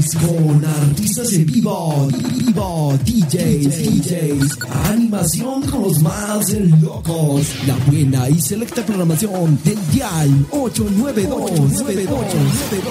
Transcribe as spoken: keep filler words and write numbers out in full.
París con artistas en vivo, vivo, D Js, D Js, animación con los más locos, la buena y selecta programación del Dial ocho nueve dos nueve dos nueve dos.